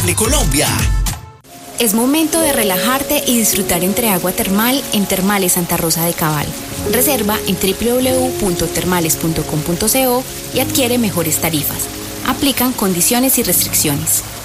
Saludable Colombia. Es momento de relajarte y disfrutar entre agua termal en Termales Santa Rosa de Cabal. Reserva en www.termales.com.co y adquiere mejores tarifas. Aplican condiciones y restricciones.